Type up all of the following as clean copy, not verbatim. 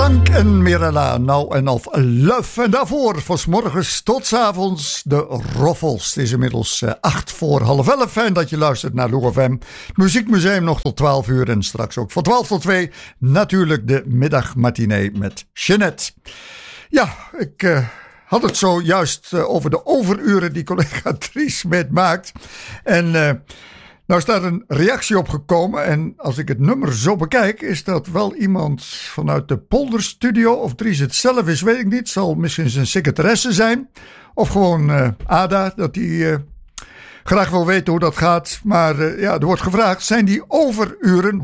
Frank en Mirella, nou en of Love. En daarvoor van 's morgens tot 's avonds de Roffels. Het is inmiddels 11:08. Fijn dat je luistert naar Loeg FM. Het Muziekmuseum nog tot 12 uur en straks ook van 12 tot 2 natuurlijk de middagmatinee met Jeanette. Ja, ik had het zojuist over de overuren die collega Dries Smit maakt. En nou is daar een reactie op gekomen en als ik het nummer zo bekijk is dat wel iemand vanuit de Polderstudio. Of Dries het zelf is, weet ik niet. Zal misschien zijn secretaresse zijn. Of gewoon Ada, dat die graag wil weten hoe dat gaat. Maar ja, er wordt gevraagd, zijn die overuren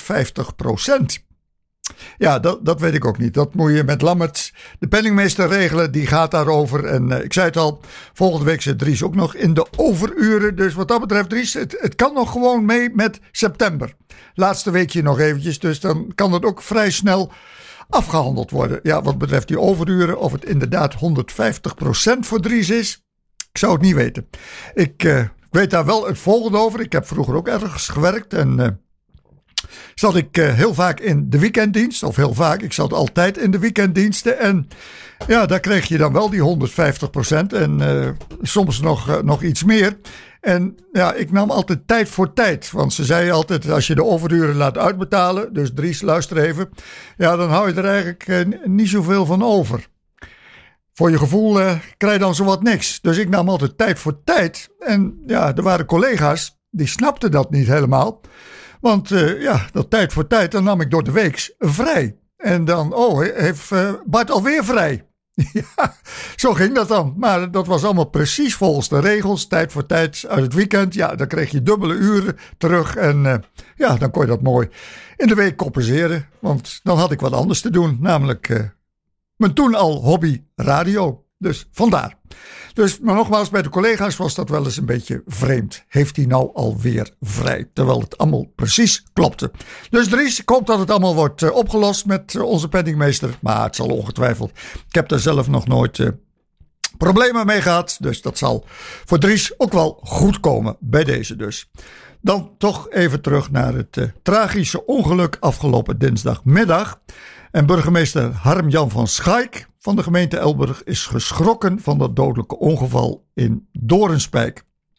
150%? Ja, dat weet ik ook niet. Dat moet je met Lammert, de penningmeester, regelen. Die gaat daarover. En ik zei het al, volgende week zit Dries ook nog in de overuren. Dus wat dat betreft, Dries, het kan nog gewoon mee met september. Laatste weekje nog eventjes. Dus dan kan het ook vrij snel afgehandeld worden. Ja, wat betreft die overuren, of het inderdaad 150% voor Dries is, ik zou het niet weten. Ik weet daar wel het volgende over. Ik heb vroeger ook ergens gewerkt en zat ik heel vaak in de weekenddienst. Of heel vaak, ik zat altijd in de weekenddiensten. En ja, daar kreeg je dan wel die 150%. En soms nog iets meer. En ja, ik nam altijd tijd voor tijd. Want ze zeiden altijd, als je de overuren laat uitbetalen. Dus Dries, luister even. Ja, dan hou je er eigenlijk niet zoveel van over. Voor je gevoel krijg je dan zowat niks. Dus ik nam altijd tijd voor tijd. En ja, er waren collega's die snapten dat niet helemaal. Want ja, dat tijd voor tijd, dan nam ik door de week vrij. En dan, heeft Bart alweer vrij? Ja, zo ging dat dan. Maar dat was allemaal precies volgens de regels. Tijd voor tijd uit het weekend. Ja, dan kreeg je dubbele uren terug. En ja, dan kon je dat mooi in de week compenseren. Want dan had ik wat anders te doen. Namelijk mijn toen al hobby radio. Dus vandaar. Dus, maar nogmaals, bij de collega's was dat wel eens een beetje vreemd. Heeft hij nou alweer vrij? Terwijl het allemaal precies klopte. Dus Dries, ik hoop dat het allemaal wordt opgelost met onze penningmeester. Maar het zal ongetwijfeld. Ik heb daar zelf nog nooit problemen mee gehad. Dus dat zal voor Dries ook wel goed komen. Bij deze dus. Dan toch even terug naar het tragische ongeluk afgelopen dinsdagmiddag. En burgemeester Harm-Jan van Schaik van de gemeente Elburg is geschrokken van dat dodelijke ongeval in Doornspijk.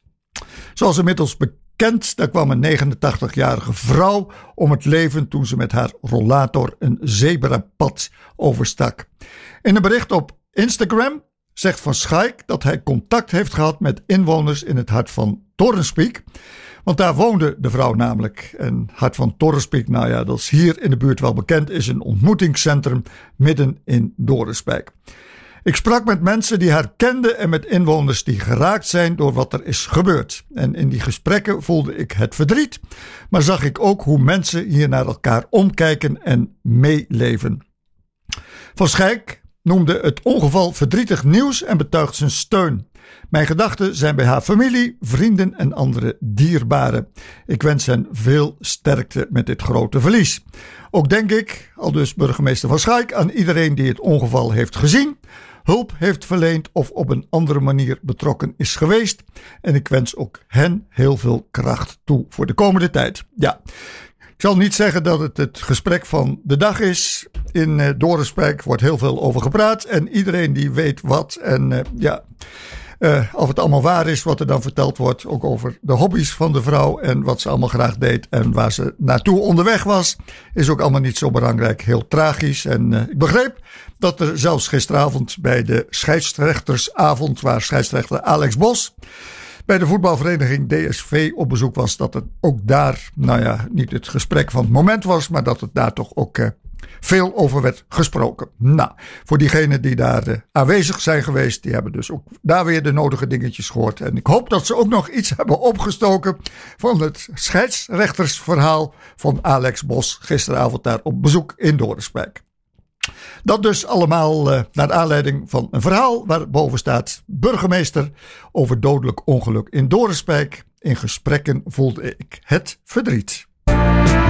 Zoals inmiddels bekend, daar kwam een 89-jarige vrouw om het leven toen ze met haar rollator een zebrapad overstak. In een bericht op Instagram zegt Van Schaik dat hij contact heeft gehad met inwoners in het hart van Doornspijk. Want daar woonde de vrouw namelijk. En Hart van Doornspijk, nou ja, dat is hier in de buurt wel bekend, is een ontmoetingscentrum midden in Doornspijk. Ik sprak met mensen die haar kenden en met inwoners die geraakt zijn door wat er is gebeurd. En in die gesprekken voelde ik het verdriet, maar zag ik ook hoe mensen hier naar elkaar omkijken en meeleven. Van Schaik noemde het ongeval verdrietig nieuws en betuigt zijn steun. Mijn gedachten zijn bij haar familie, vrienden en andere dierbaren. Ik wens hen veel sterkte met dit grote verlies. Ook denk ik, aldus burgemeester Van Schaik, aan iedereen die het ongeval heeft gezien, hulp heeft verleend of op een andere manier betrokken is geweest. En ik wens ook hen heel veel kracht toe voor de komende tijd. Ja, ik zal niet zeggen dat het gesprek van de dag is. In Doornspijk wordt heel veel over gepraat en iedereen die weet wat en of het allemaal waar is wat er dan verteld wordt. Ook over de hobby's van de vrouw en wat ze allemaal graag deed. En waar ze naartoe onderweg was. Is ook allemaal niet zo belangrijk. Heel tragisch. En ik begreep dat er zelfs gisteravond bij de scheidsrechtersavond. Waar scheidsrechter Alex Bos bij de voetbalvereniging DSV op bezoek was. Dat het ook daar, nou ja, niet het gesprek van het moment was. Maar dat het daar toch ook veel over werd gesproken. Nou, voor diegenen die daar aanwezig zijn geweest, die hebben dus ook daar weer de nodige dingetjes gehoord. En ik hoop dat ze ook nog iets hebben opgestoken van het scheidsrechtersverhaal van Alex Bos gisteravond daar op bezoek in Doornspijk. Dat dus allemaal naar aanleiding van een verhaal waarboven staat: burgemeester over dodelijk ongeluk in Doornspijk. In gesprekken voelde ik het verdriet.